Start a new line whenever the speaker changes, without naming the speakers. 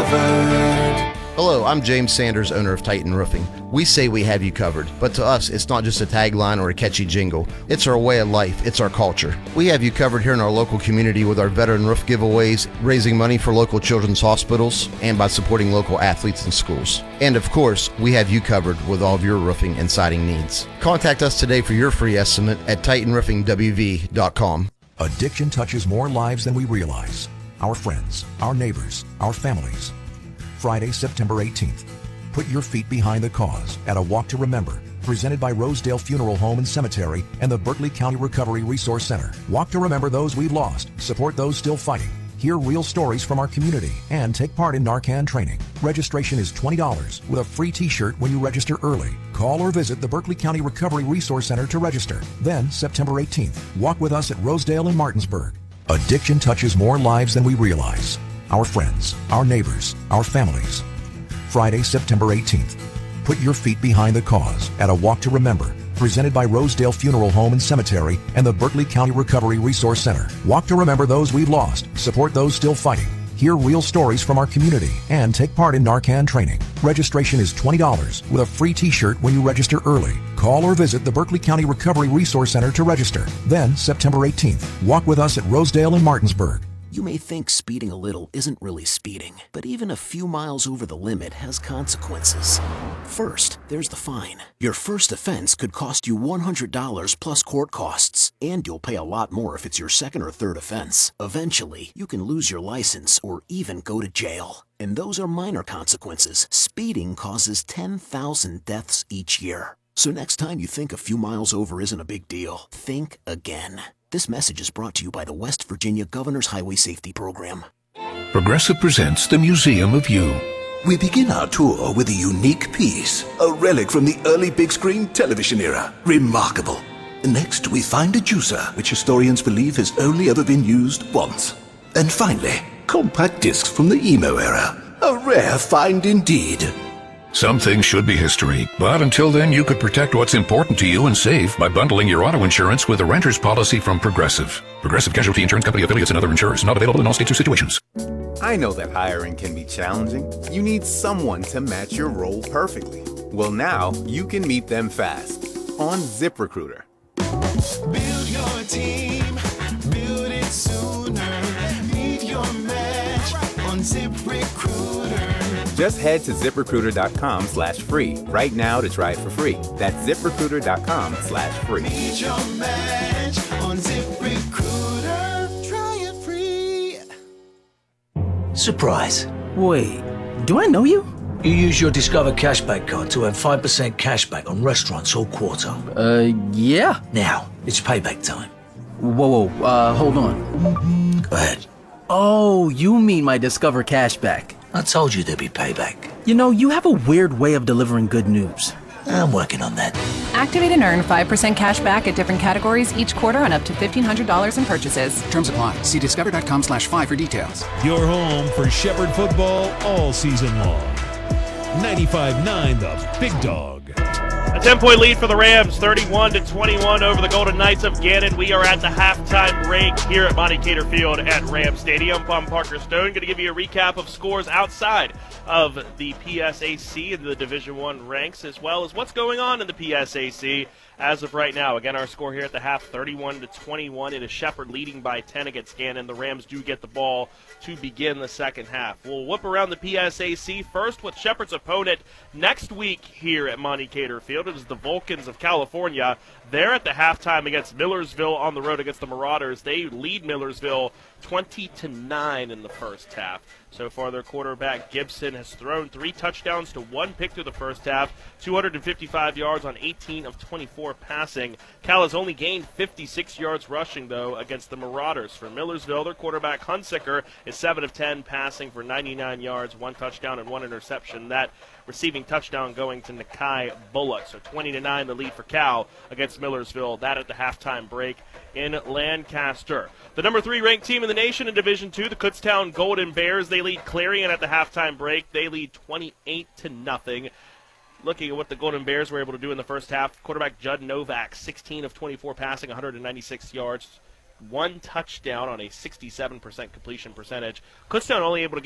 covered.
Hello, I'm James Sanders, owner of Titan Roofing. We say we have you covered, but to us, it's not just a tagline or a catchy jingle. It's our way of life. It's our culture. We have you covered here in our local community with our veteran roof giveaways, raising money for local children's hospitals, and by supporting local athletes and schools. And of course, we have you covered with all of your roofing and siding needs. Contact us today for your free estimate at TitanRoofingWV.com.
Addiction touches more lives than we realize. Our friends, our neighbors, our families. Friday, September 18th. Put your feet behind the cause at a Walk to Remember, presented by Rosedale Funeral Home and Cemetery and the Berkeley County Recovery Resource Center. Walk to remember those we've lost, support those still fighting, hear real stories from our community, and take part in Narcan training. Registration is $20 with a free t-shirt when you register early. Call or visit the Berkeley County Recovery Resource Center to register. Then, September 18th, walk with us at Rosedale and Martinsburg. Addiction touches more lives than we realize. Our friends, our neighbors, our families. Friday, September 18th. Put your feet behind the cause at a Walk to Remember, presented by Rosedale Funeral Home and Cemetery and the Berkeley County Recovery Resource Center. Walk to remember those we've lost, support those still fighting, hear real stories from our community, and take part in Narcan training. Registration is $20 with a free t-shirt when you register early. Call or visit the Berkeley County Recovery Resource Center to register. Then, September 18th, walk with us at Rosedale and Martinsburg.
You may think speeding a little isn't really speeding, but even a few miles over the limit has consequences. First, there's the fine. Your first offense could cost you $100 plus court costs, and you'll pay a lot more if it's your second or third offense. Eventually, you can lose your license or even go to jail. And those are minor consequences. Speeding causes 10,000 deaths each year. So next time you think a few miles over isn't a big deal, think again. This message is brought to you by the West Virginia Governor's Highway Safety Program.
Progressive presents the Museum of You.
We begin our tour with a unique piece, a relic from the early big screen television era. Remarkable. Next, we find a juicer, which historians believe has only ever been used once. And finally, compact discs from the emo era. A rare find indeed.
Some things should be history, but until then you could protect what's important to you and save by bundling your auto insurance with a renter's policy from Progressive. Progressive Casualty Insurance Company affiliates and other insurers. Not available in all states or situations.
I know that hiring can be challenging. You need someone to match your role perfectly. Well, now you can meet them fast on ZipRecruiter.
Build your team, build it sooner. Meet your match on ZipRecruiter.
Just head to ZipRecruiter.com/free right now to try it for free. That's ZipRecruiter.com/free.
Meet your match on ZipRecruiter. Try it free.
Surprise.
Wait, do I know you?
You use your Discover Cashback card to earn 5% cashback on restaurants all quarter.
Yeah.
Now, it's payback time.
Whoa, hold on.
Go ahead.
Oh, you mean my Discover Cashback.
I told you there'd be payback.
You know, you have a weird way of delivering good news.
I'm working on that.
Activate and earn 5% cash back at different categories each quarter on up to $1,500 in purchases.
Terms apply. See discover.com/fi for details.
Your home for Shepherd football all season long. 95-9, the Big Dog.
A 10-point lead for the Rams, 31-21 over the Golden Knights of Gannon. We are at the halftime break here at Monte Cater Field at Ram Stadium. I'm Parker Stone, going to give you a recap of scores outside of the PSAC and the Division I ranks, as well as what's going on in the PSAC as of right now. Again, our score here at the half, 31-21. It is Shepherd leading by 10 against Gannon. The Rams do get the ball to begin the second half. We'll whip around the PSAC first with Shepherd's opponent next week here at Monte Cater Field. It is the Vulcans of California. They're at the halftime against Millersville on the road against the Marauders. They lead Millersville 20-9 in the first half. So far, their quarterback, Gibson, has thrown 3 touchdowns to 1 pick through the first half, 255 yards on 18 of 24 passing. Cal has only gained 56 yards rushing, though, against the Marauders. For Millersville, their quarterback, Hunsicker, is 7 of 10 passing for 99 yards, 1 touchdown and 1 interception. That receiving touchdown going to Nakai Bullock. So 20-9 the lead for Cal against Millersville. That at the halftime break in Lancaster. The number 3 ranked team in the nation in Division II, the Kutztown Golden Bears. They lead Clarion at the halftime break. They lead 28-0. Looking at what the Golden Bears were able to do in the first half, quarterback Judd Novak, 16 of 24 passing, 196 yards, 1 touchdown on a 67% completion percentage. Kutztown only able to